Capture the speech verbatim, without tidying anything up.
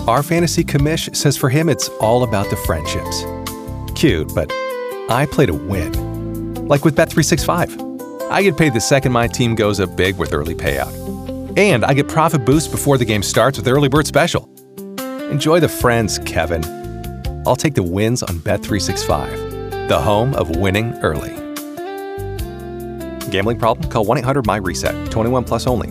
Our fantasy commish says for him it's all about the friendships. Cute, but I play to win. Like with Bet three sixty-five. I get paid the second my team goes up big with early payout. And I get profit boost before the game starts with Early Bird Special. Enjoy the friends, Kevin. I'll take the wins on Bet three sixty-five, the home of winning early. Gambling problem? Call one eight hundred M Y RESET. twenty-one plus only.